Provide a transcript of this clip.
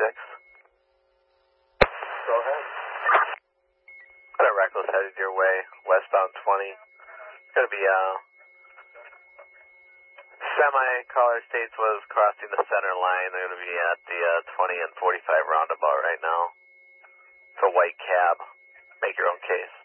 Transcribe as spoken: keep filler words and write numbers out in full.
six. Go ahead. Got a reckless headed your way, westbound twenty. It's going to be, uh, semi-Collar States was crossing the center line. They're going to be at the uh, twenty and forty-five roundabout right now. It's a white cab. Make your own case.